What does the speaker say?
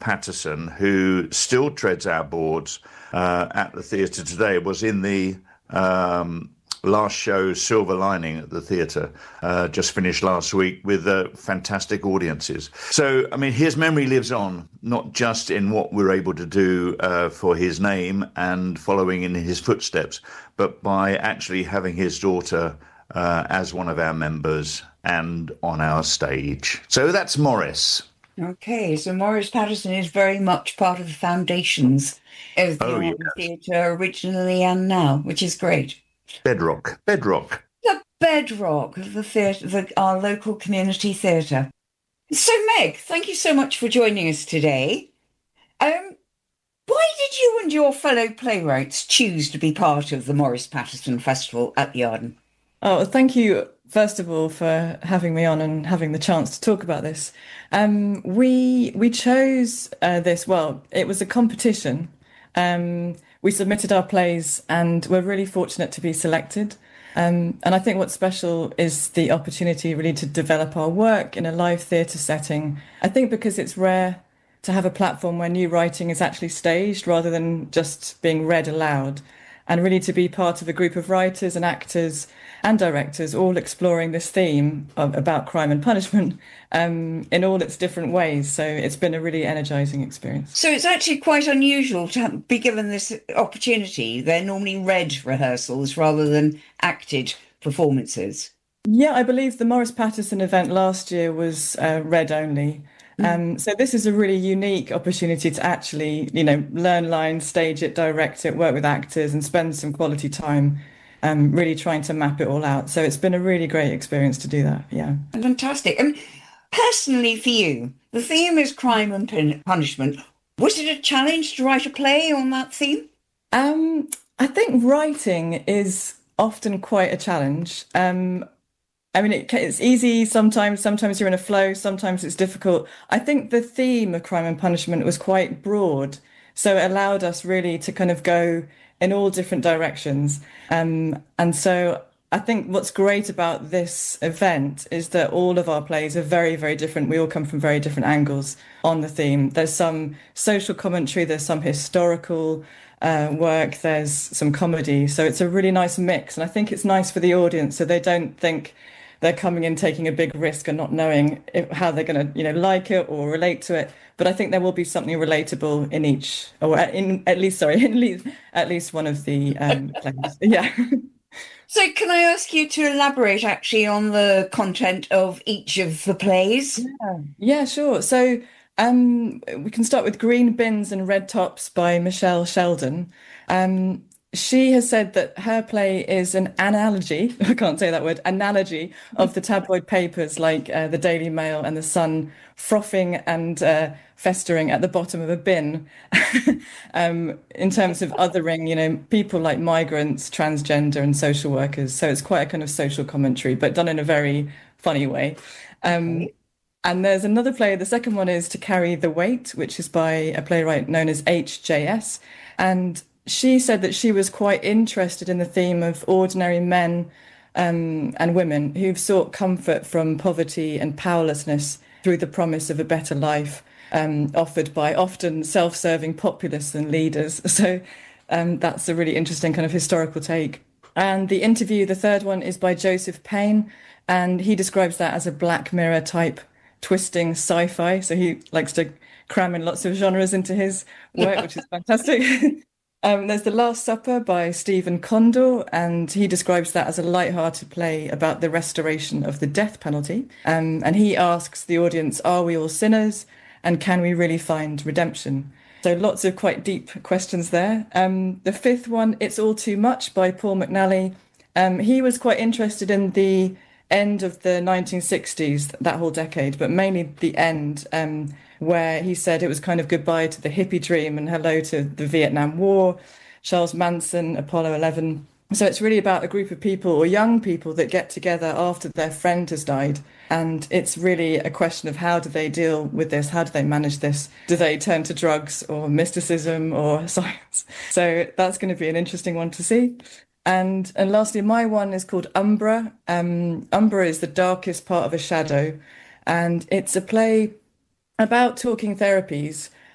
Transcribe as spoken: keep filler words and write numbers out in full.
Patterson, who still treads our boards uh, at the theatre today, was in the um, last show, Silver Lining, at the theatre, uh, just finished last week with uh, fantastic audiences. So, I mean, his memory lives on, not just in what we're able to do uh, for his name and following in his footsteps, but by actually having his daughter uh, as one of our members and on our stage. So that's Morris. Okay, so Morris Patterson is very much part of the foundations of the Oh, yes. theatre originally and now, which is great. Bedrock, bedrock. The bedrock of the theatre, the, our local community theatre. So, Meg, thank you so much for joining us today. Um, why did you and your fellow playwrights choose to be part of the Morris Patterson Festival at the Arden? Oh, thank you, first of all, for having me on and having the chance to talk about this. Um, we we chose uh, this, well, it was a competition. Um, we submitted our plays and we're really fortunate to be selected. Um, and I think what's special is the opportunity really to develop our work in a live theatre setting. I think because it's rare to have a platform where new writing is actually staged rather than just being read aloud, and really to be part of a group of writers and actors and directors all exploring this theme of, about crime and punishment um, in all its different ways. So it's been a really energising experience. So it's actually quite unusual to have, be given this opportunity. They're normally read rehearsals rather than acted performances. Yeah, I believe the Morris Patterson event last year was uh, read only. Um, so this is a really unique opportunity to actually, you know, learn lines, stage it, direct it, work with actors and spend some quality time um, really trying to map it all out. So it's been a really great experience to do that. Yeah. Fantastic. And personally for you, the theme is crime and pun- punishment. Was it a challenge to write a play on that theme? Um, I think writing is often quite a challenge. Um, I mean, it, it's easy sometimes, sometimes you're in a flow, sometimes it's difficult. I think the theme of crime and punishment was quite broad, so it allowed us really to kind of go in all different directions. Um, and so I think what's great about this event is that all of our plays are very, very different. We all come from very different angles on the theme. There's some social commentary, there's some historical uh, work, there's some comedy. So it's a really nice mix. And I think it's nice for the audience so they don't think they're coming in taking a big risk and not knowing if, how they're going to, you know, like it or relate to it. But I think there will be something relatable in each, or in at least, sorry, in least, at least one of the um, plays. Yeah. So can I ask you to elaborate actually on the content of each of the plays? Yeah, yeah, sure. So um, we can start with Green Bins and Red Tops by Michelle Sheldon. Um, She has said that her play is an analogy, I can't say that word, analogy of the tabloid papers like uh, the Daily Mail and the Sun frothing and uh, festering at the bottom of a bin um, in terms of othering, you know, people like migrants, transgender and social workers. So it's quite a kind of social commentary, but done in a very funny way. Um, okay. And there's another play, the second one is To Carry the Weight, which is by a playwright known as H J S. And she said that she was quite interested in the theme of ordinary men um, and women who've sought comfort from poverty and powerlessness through the promise of a better life um, offered by often self-serving populists and leaders. So um, that's a really interesting kind of historical take. And The Interview, the third one, is by Joseph Payne, and he describes that as a Black Mirror type twisting sci-fi. So he likes to cram in lots of genres into his work, which is fantastic. Um, there's The Last Supper by Stephen Condor, and he describes that as a light-hearted play about the restoration of the death penalty. Um, and he asks the audience, are we all sinners? And can we really find redemption? So lots of quite deep questions there. Um, the fifth one, It's All Too Much by Paul McNally. Um, he was quite interested in the end of the nineteen sixties, that whole decade, but mainly the end, um, where he said it was kind of goodbye to the hippie dream and hello to the Vietnam War, Charles Manson, Apollo eleven. So it's really about a group of people or young people that get together after their friend has died. And it's really a question of how do they deal with this? How do they manage this? Do they turn to drugs or mysticism or science? So that's going to be an interesting one to see. And and lastly, my one is called Umbra. Um, Umbra is the darkest part of a shadow. And it's a play about talking therapies